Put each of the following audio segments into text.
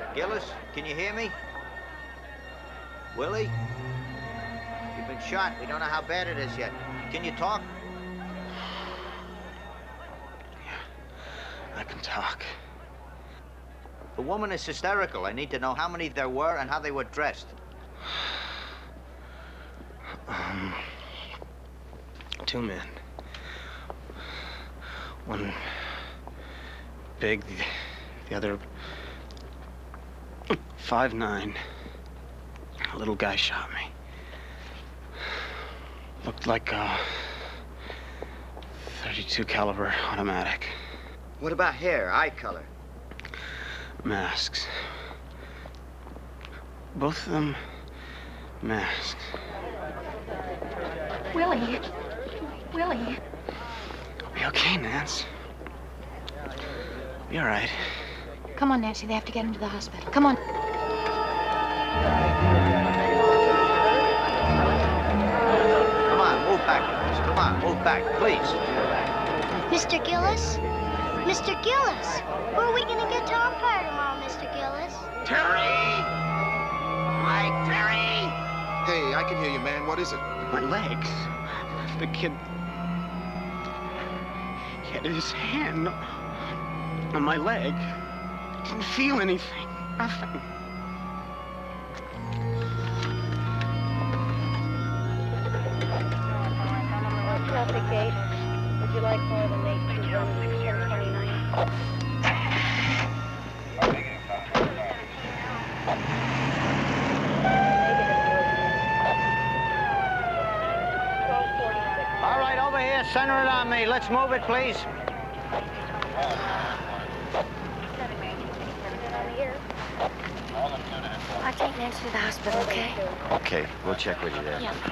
Gillis, can you hear me? Willie? You've been shot. We don't know how bad it is yet. Can you talk? Yeah, I can talk. The woman is hysterical. I need to know how many there were and how they were dressed. 2 men. One big, the other 5'9". A little guy shot me. Looked like a .32 caliber automatic. What about hair, eye color? Masks. Both of them masks. Willie. Willie. I'll be okay, Nance. Be all right. Come on, Nancy. They have to get him to the hospital. Come on. Come on, move back, please. Come on, move back, please. Mr. Gillis? Mr. Gillis! Where are we gonna get to umpire tomorrow, Mr. Gillis? Terry! Mike, Terry! Hey, I can hear you, man. What is it? My legs. The kid... He had his hand on my leg. I didn't feel anything. Nothing. Traffic gate. Would you like more than 821-1029? All right, over here, center it on me. Let's move it, please. I'll take Nancy to the hospital, okay? Okay, we'll check with you there. Yeah.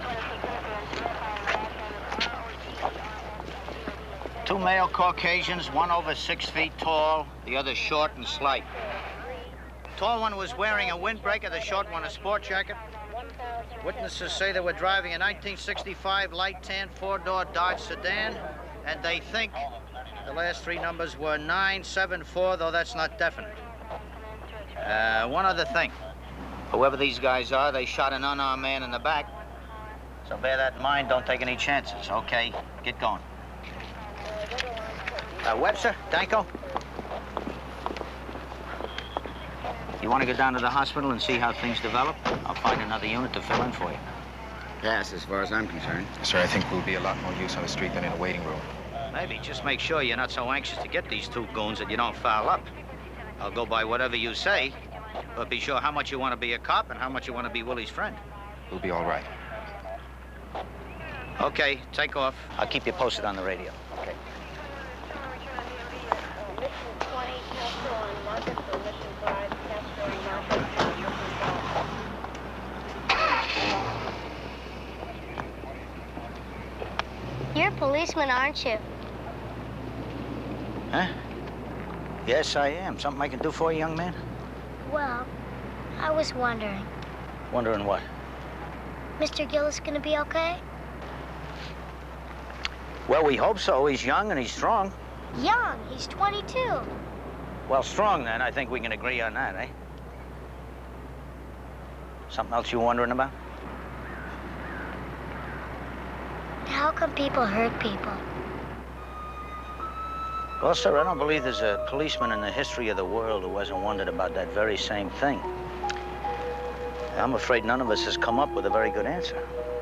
2 male Caucasians, one over 6 feet tall, the other short and slight. Tall one was wearing a windbreaker, the short one a sport jacket. Witnesses say they were driving a 1965 light tan 4-door Dodge sedan, and they think the last 3 numbers were 974, though that's not definite. One other thing. Whoever these guys are, they shot an unarmed man in the back. So bear that in mind, don't take any chances. Okay, get going. Webster, Danko? You want to go down to the hospital and see how things develop? I'll find another unit to fill in for you. Yes, as far as I'm concerned. Sir, I think we'll be a lot more use on the street than in a waiting room. Maybe. Just make sure you're not so anxious to get these 2 goons that you don't foul up. I'll go by whatever you say, but be sure how much you want to be a cop and how much you want to be Willie's friend. We'll be all right. Okay, take off. I'll keep you posted on the radio. Okay. You're a policeman, aren't you? Huh? Yes, I am. Something I can do for you, young man? Well, I was wondering. Wondering what? Mr. Gillis gonna be okay? Well, we hope so. He's young and he's strong. Young, he's 22. Well, strong then. I think we can agree on that, eh? Something else you wondering about? How come people hurt people? Well, sir, I don't believe there's a policeman in the history of the world who hasn't wondered about that very same thing. I'm afraid none of us has come up with a very good answer.